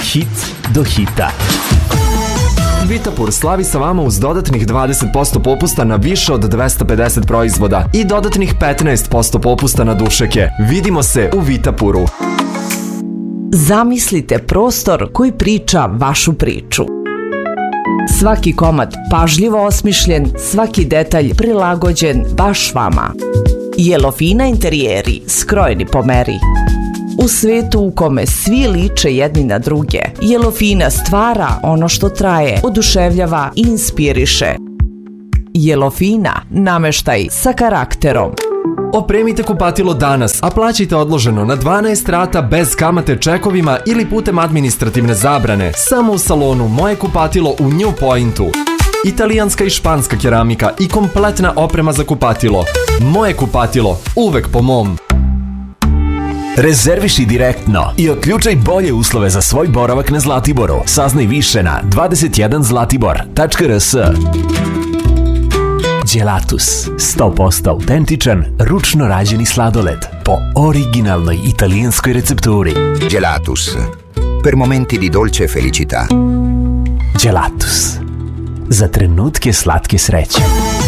hit do hita. Vitapur slavi sa vama uz dodatnih 20% popusta na više od 250 proizvoda i dodatnih 15% popusta na dušeke. Vidimo se u Vitapuru. Zamislite prostor koji priča vašu priču. Svaki komad pažljivo osmišljen, svaki detalj prilagođen baš vama. Jelofina interijeri, skrojeni po meri. U svetu u kome svi liče jedni na druge, Jelofina stvara ono što traje, oduševljava i inspiriše. Jelofina, nameštaj sa karakterom. Opremite kupatilo danas, a plaćajte odloženo na 12 rata bez kamate čekovima ili putem administrativne zabrane, samo u salonu Moje kupatilo u New Pointu. Italijanska i španska keramika i kompletna oprema za kupatilo. Moje kupatilo, uvek po mom. Rezerviši direktno i otključaj bolje uslove za svoj boravak na Zlatiboru. Saznaj više na 21zlatibor.rs. Gelatus, 100% autentičan, ručno rađeni sladoled po originalnoj italijanskoj recepturi. Gelatus, per momenti di dolce felicità. Gelatus, za trenutke slatke sreće.